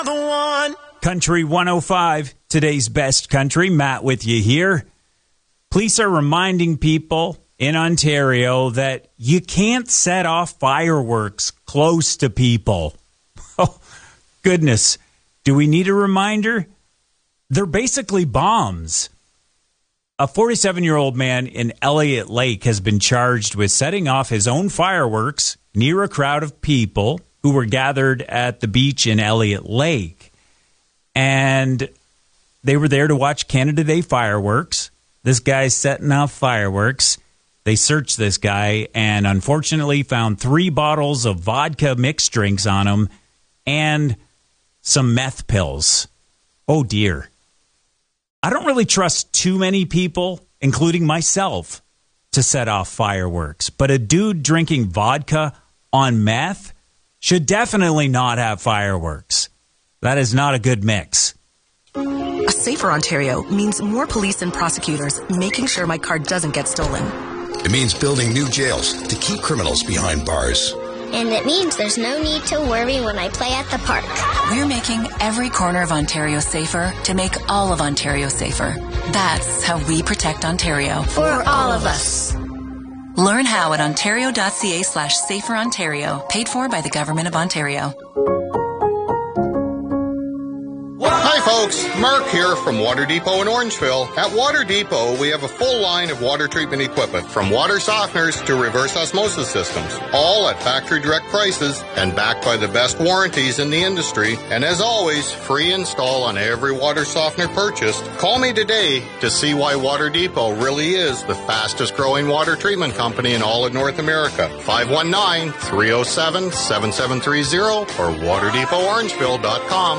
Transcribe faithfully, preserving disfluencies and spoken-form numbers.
The one. Country one oh five, today's best country. Matt with you here. Police are reminding people in Ontario that you can't set off fireworks close to people. Oh, goodness. Do we need a reminder? They're basically bombs. A forty-seven-year-old man in Elliott Lake has been charged with setting off his own fireworks near a crowd of people who were gathered at the beach in Elliott Lake. And they were there to watch Canada Day fireworks. This guy's setting off fireworks. They searched this guy and unfortunately found three bottles of vodka mixed drinks on him and some meth pills. Oh, dear. I don't really trust too many people, including myself, to set off fireworks. But a dude drinking vodka on meth should definitely not have fireworks. That is not a good mix. A safer Ontario means more police and prosecutors making sure my car doesn't get stolen. It means building new jails to keep criminals behind bars. And it means there's no need to worry when I play at the park. We're making every corner of Ontario safer to make all of Ontario safer. That's how we protect Ontario. For all of us. Learn how at ontario.ca slash safer Ontario. Paid for by the Government of Ontario. Hi folks, Mark here from Water Depot in Orangeville. At Water Depot, we have a full line of water treatment equipment, from water softeners to reverse osmosis systems, all at factory direct prices and backed by the best warranties in the industry. And as always, free install on every water softener purchased. Call me today to see why Water Depot really is the fastest growing water treatment company in all of North America. five one nine, three oh seven, seven seven three oh or water depot orangeville dot com.